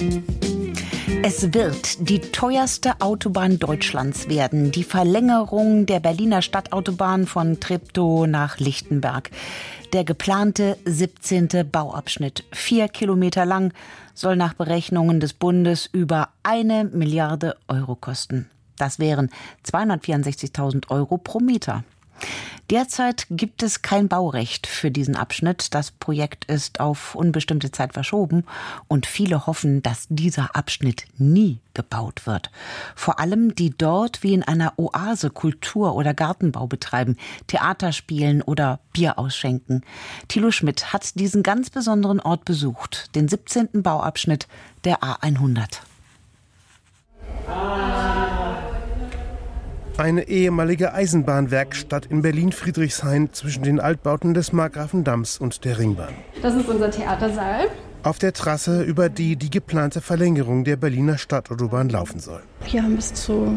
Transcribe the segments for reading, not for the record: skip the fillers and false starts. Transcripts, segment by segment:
Es wird die teuerste Autobahn Deutschlands werden, die Verlängerung der Berliner Stadtautobahn von Treptow nach Lichtenberg. Der geplante 17. Bauabschnitt, 4 Kilometer lang, soll nach Berechnungen des Bundes über 1 Milliarde Euro kosten. Das wären 264.000 Euro pro Meter. Derzeit gibt es kein Baurecht für diesen Abschnitt. Das Projekt ist auf unbestimmte Zeit verschoben und viele hoffen, dass dieser Abschnitt nie gebaut wird. Vor allem die dort wie in einer Oase Kultur- oder Gartenbau betreiben, Theater spielen oder Bier ausschenken. Thilo Schmidt hat diesen ganz besonderen Ort besucht, den 17. Bauabschnitt der A100. Eine ehemalige Eisenbahnwerkstatt in Berlin-Friedrichshain zwischen den Altbauten des Markgrafendamms und der Ringbahn. Das ist unser Theatersaal. Auf der Trasse, über die die geplante Verlängerung der Berliner Stadtautobahn laufen soll. Hier haben bis zu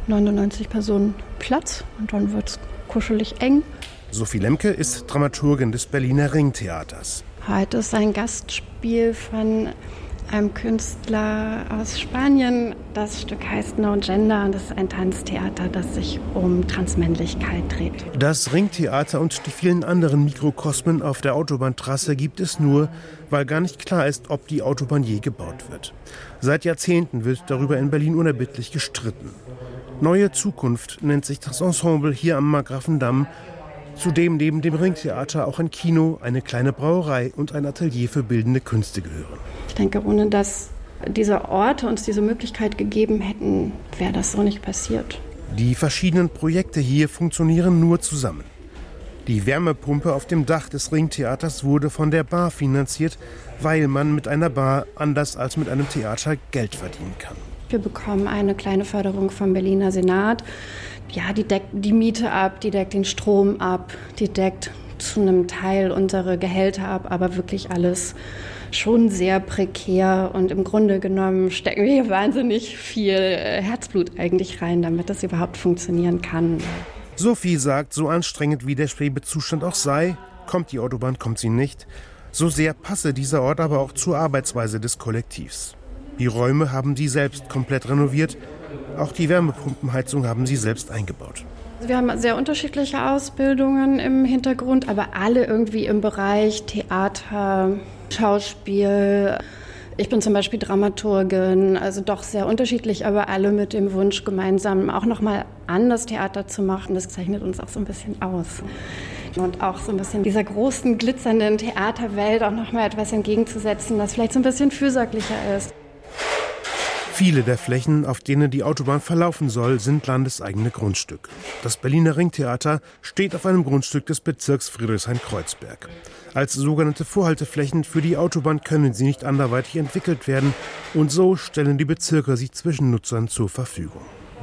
99 Personen Platz und dann wird es kuschelig eng. Sophie Lemke ist Dramaturgin des Berliner Ringtheaters. Heute ist ein Gastspiel von einem Künstler aus Spanien. Das Stück heißt No Gender und das ist ein Tanztheater, das sich um Transmännlichkeit dreht. Das Ringtheater und die vielen anderen Mikrokosmen auf der Autobahntrasse gibt es nur, weil gar nicht klar ist, ob die Autobahn je gebaut wird. Seit Jahrzehnten wird darüber in Berlin unerbittlich gestritten. Neue Zukunft nennt sich das Ensemble hier am Markgrafendamm, zu dem neben dem Ringtheater auch ein Kino, eine kleine Brauerei und ein Atelier für bildende Künste gehören. Ich denke, ohne dass diese Orte uns diese Möglichkeit gegeben hätten, wäre das so nicht passiert. Die verschiedenen Projekte hier funktionieren nur zusammen. Die Wärmepumpe auf dem Dach des Ringtheaters wurde von der Bar finanziert, weil man mit einer Bar anders als mit einem Theater Geld verdienen kann. Wir bekommen eine kleine Förderung vom Berliner Senat. Ja, die deckt die Miete ab, die deckt den Strom ab, die deckt zu einem Teil unsere Gehälter ab, aber wirklich alles schon sehr prekär und im Grunde genommen stecken wir hier wahnsinnig viel Herzblut eigentlich rein, damit das überhaupt funktionieren kann. Sophie sagt, so anstrengend wie der Schwebezustand auch sei, kommt die Autobahn, kommt sie nicht, so sehr passe dieser Ort aber auch zur Arbeitsweise des Kollektivs. Die Räume haben sie selbst komplett renoviert, auch die Wärmepumpenheizung haben sie selbst eingebaut. Wir haben sehr unterschiedliche Ausbildungen im Hintergrund, aber alle irgendwie im Bereich Theater, Schauspiel. Ich bin zum Beispiel Dramaturgin, also doch sehr unterschiedlich, aber alle mit dem Wunsch, gemeinsam auch nochmal anders Theater zu machen. Das zeichnet uns auch so ein bisschen aus. Und auch so ein bisschen dieser großen, glitzernden Theaterwelt auch nochmal etwas entgegenzusetzen, das vielleicht so ein bisschen fürsorglicher ist. Viele der Flächen, auf denen die Autobahn verlaufen soll, sind landeseigene Grundstücke. Das Berliner Ringtheater steht auf einem Grundstück des Bezirks Friedrichshain-Kreuzberg. Als sogenannte Vorhalteflächen für die Autobahn können sie nicht anderweitig entwickelt werden und so stellen die Bezirke sie Zwischennutzern zur Verfügung.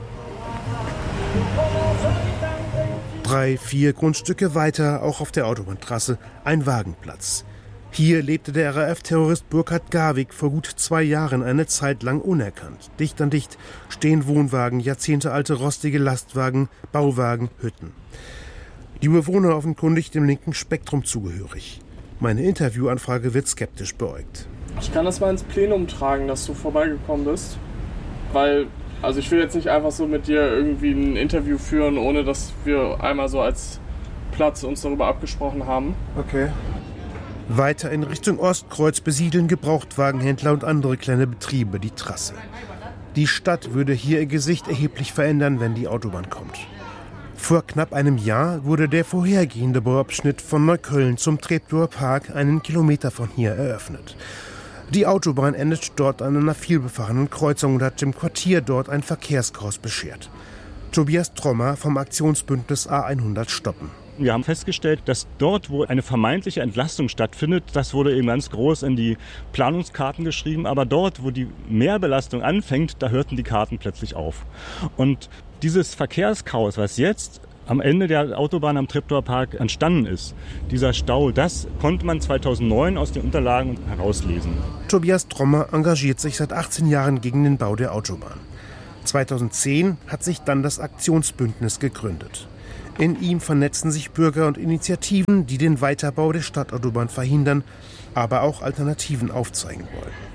3, 4 Grundstücke weiter, auch auf der Autobahntrasse, ein Wagenplatz. Hier lebte der RAF-Terrorist Burkhard Garwig vor gut 2 Jahren eine Zeit lang unerkannt. Dicht an dicht stehen Wohnwagen, jahrzehntealte rostige Lastwagen, Bauwagen, Hütten. Die Bewohner offenkundig dem linken Spektrum zugehörig. Meine Interviewanfrage wird skeptisch beäugt. Ich kann das mal ins Plenum tragen, dass du vorbeigekommen bist. Weil, also ich will jetzt nicht einfach so mit dir irgendwie ein Interview führen, ohne dass wir einmal so als Platz uns darüber abgesprochen haben. Okay. Weiter in Richtung Ostkreuz besiedeln Gebrauchtwagenhändler und andere kleine Betriebe die Trasse. Die Stadt würde hier ihr Gesicht erheblich verändern, wenn die Autobahn kommt. Vor knapp einem Jahr wurde der vorhergehende Bauabschnitt von Neukölln zum Treptower Park einen Kilometer von hier eröffnet. Die Autobahn endet dort an einer vielbefahrenen Kreuzung und hat dem Quartier dort ein Verkehrschaos beschert. Tobias Trommer vom Aktionsbündnis A100 stoppen. Wir haben festgestellt, dass dort, wo eine vermeintliche Entlastung stattfindet, das wurde eben ganz groß in die Planungskarten geschrieben, aber dort, wo die Mehrbelastung anfängt, da hörten die Karten plötzlich auf. Und dieses Verkehrschaos, was jetzt am Ende der Autobahn am Treptower Park entstanden ist, dieser Stau, das konnte man 2009 aus den Unterlagen herauslesen. Tobias Trommer engagiert sich seit 18 Jahren gegen den Bau der Autobahn. 2010 hat sich dann das Aktionsbündnis gegründet. In ihm vernetzen sich Bürger und Initiativen, die den Weiterbau der Stadtautobahn verhindern, aber auch Alternativen aufzeigen wollen.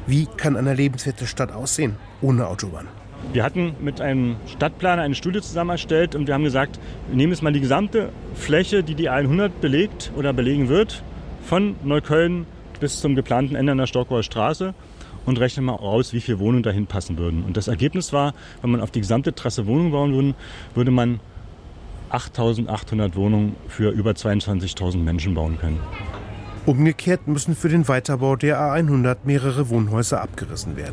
Wie kann eine lebenswerte Stadt aussehen ohne Autobahn? Wir hatten mit einem Stadtplaner eine Studie zusammen erstellt und wir haben gesagt, wir nehmen jetzt mal die gesamte Fläche, die die A100 belegt oder belegen wird, von Neukölln bis zum geplanten Ende an der Stockower Straße und rechnen mal aus, wie viele Wohnungen dahin passen würden. Und das Ergebnis war, wenn man auf die gesamte Trasse Wohnungen bauen würde, würde man 8.800 Wohnungen für über 22.000 Menschen bauen können. Umgekehrt müssen für den Weiterbau der A100 mehrere Wohnhäuser abgerissen werden.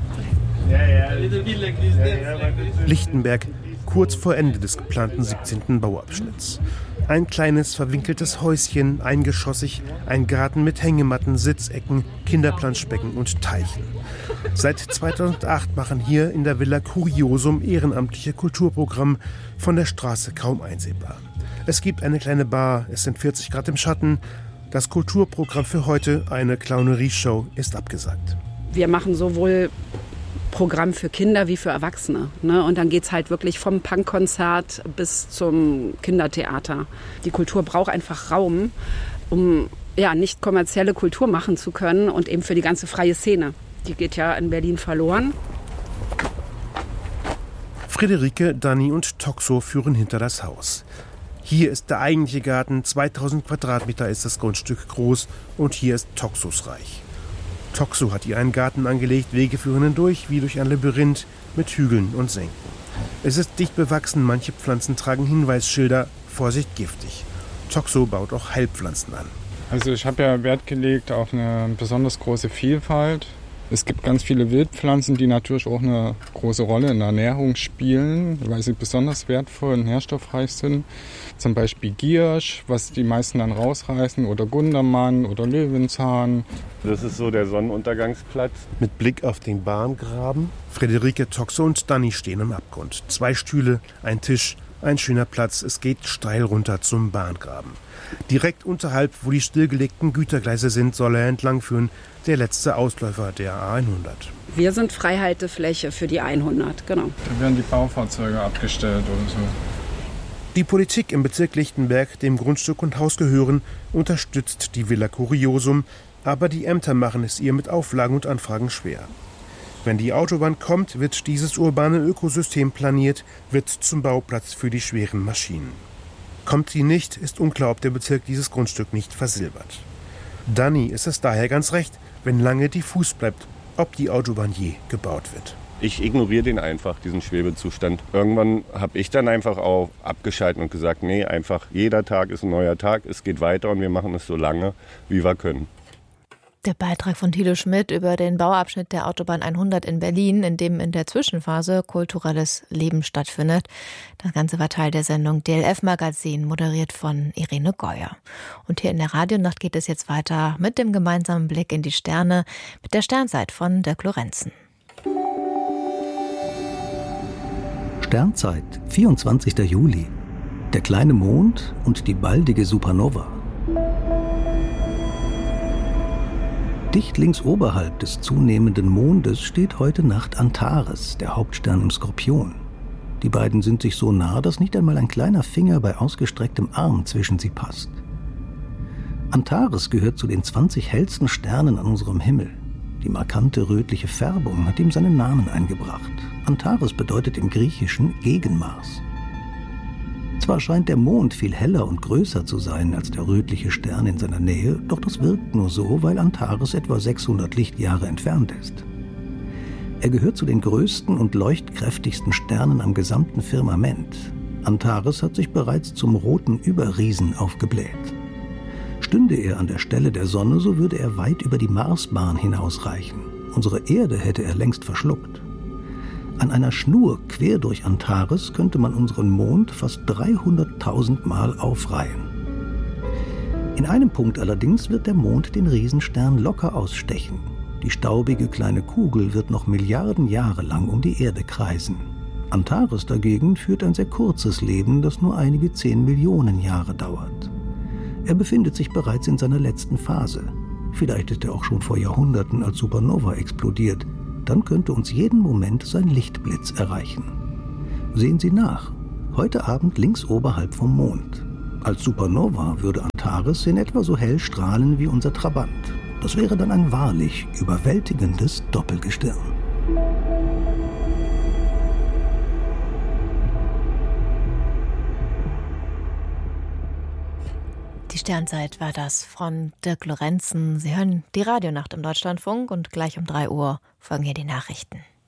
Lichtenberg, kurz vor Ende des geplanten 17. Bauabschnitts. Ein kleines, verwinkeltes Häuschen, eingeschossig, ein Garten mit Hängematten, Sitzecken, Kinderplanschbecken und Teichen. Seit 2008 machen hier in der Villa Kuriosum ehrenamtliche Kulturprogramm, von der Straße kaum einsehbar. Es gibt eine kleine Bar, es sind 40 Grad im Schatten. Das Kulturprogramm für heute, eine Clownerie-Show, ist abgesagt. Wir machen sowohl Programm für Kinder wie für Erwachsene. Ne? Und dann geht es halt wirklich vom Punkkonzert bis zum Kindertheater. Die Kultur braucht einfach Raum, um nicht kommerzielle Kultur machen zu können und eben für die ganze freie Szene. Die geht ja in Berlin verloren. Friederike, Dani und Toxo führen hinter das Haus. Hier ist der eigentliche Garten, 2000 Quadratmeter ist das Grundstück groß und hier ist Toxos Reich. Toxo hat hier einen Garten angelegt, Wege führen hindurch, wie durch ein Labyrinth mit Hügeln und Senken. Es ist dicht bewachsen, manche Pflanzen tragen Hinweisschilder, Vorsicht giftig. Toxo baut auch Heilpflanzen an. Also ich habe ja Wert gelegt auf eine besonders große Vielfalt. Es gibt ganz viele Wildpflanzen, die natürlich auch eine große Rolle in der Ernährung spielen, weil sie besonders wertvoll und nährstoffreich sind. Zum Beispiel Giersch, was die meisten dann rausreißen, oder Gundermann oder Löwenzahn. Das ist so der Sonnenuntergangsplatz. Mit Blick auf den Bahngraben. Friederike, Toxo und Dani stehen im Abgrund. 2 Stühle, ein Tisch, ein schöner Platz. Es geht steil runter zum Bahngraben. Direkt unterhalb, wo die stillgelegten Gütergleise sind, soll er entlangführen. Der letzte Ausläufer der A100. Wir sind Freihaltefläche für die 100, genau. Da werden die Baufahrzeuge abgestellt oder so. Die Politik im Bezirk Lichtenberg, dem Grundstück und Haus gehören, unterstützt die Villa Kuriosum, aber die Ämter machen es ihr mit Auflagen und Anfragen schwer. Wenn die Autobahn kommt, wird dieses urbane Ökosystem planiert, wird zum Bauplatz für die schweren Maschinen. Kommt sie nicht, ist unklar, ob der Bezirk dieses Grundstück nicht versilbert. Dani ist es daher ganz recht, wenn lange diffus bleibt, ob die Autobahn je gebaut wird. Ich ignoriere den einfach, diesen Schwebezustand. Irgendwann habe ich dann einfach auch abgeschaltet und gesagt, nee, einfach jeder Tag ist ein neuer Tag, es geht weiter und wir machen es so lange, wie wir können. Der Beitrag von Thilo Schmidt über den Bauabschnitt der Autobahn 100 in Berlin, in dem in der Zwischenphase kulturelles Leben stattfindet. Das Ganze war Teil der Sendung DLF Magazin, moderiert von Irene Geuer. Und hier in der Radionacht geht es jetzt weiter mit dem gemeinsamen Blick in die Sterne, mit der Sternzeit von Dirk Lorenzen. Sternzeit, 24. Juli. Der kleine Mond und die baldige Supernova. Dicht links oberhalb des zunehmenden Mondes steht heute Nacht Antares, der Hauptstern im Skorpion. Die beiden sind sich so nah, dass nicht einmal ein kleiner Finger bei ausgestrecktem Arm zwischen sie passt. Antares gehört zu den 20 hellsten Sternen an unserem Himmel. Die markante rötliche Färbung hat ihm seinen Namen eingebracht. Antares bedeutet im Griechischen Gegenmars. Zwar scheint der Mond viel heller und größer zu sein als der rötliche Stern in seiner Nähe, doch das wirkt nur so, weil Antares etwa 600 Lichtjahre entfernt ist. Er gehört zu den größten und leuchtkräftigsten Sternen am gesamten Firmament. Antares hat sich bereits zum roten Überriesen aufgebläht. Stünde er an der Stelle der Sonne, so würde er weit über die Marsbahn hinausreichen. Unsere Erde hätte er längst verschluckt. An einer Schnur quer durch Antares könnte man unseren Mond fast 300.000 Mal aufreihen. In einem Punkt allerdings wird der Mond den Riesenstern locker ausstechen. Die staubige kleine Kugel wird noch Milliarden Jahre lang um die Erde kreisen. Antares dagegen führt ein sehr kurzes Leben, das nur einige 10 Millionen Jahre dauert. Er befindet sich bereits in seiner letzten Phase. Vielleicht ist er auch schon vor Jahrhunderten als Supernova explodiert. Dann könnte uns jeden Moment sein Lichtblitz erreichen. Sehen Sie nach. Heute Abend links oberhalb vom Mond. Als Supernova würde Antares in etwa so hell strahlen wie unser Trabant. Das wäre dann ein wahrlich überwältigendes Doppelgestirn. Die Sternzeit war das von Dirk Lorenzen. Sie hören die Radionacht im Deutschlandfunk und gleich um 3 Uhr folgen hier die Nachrichten.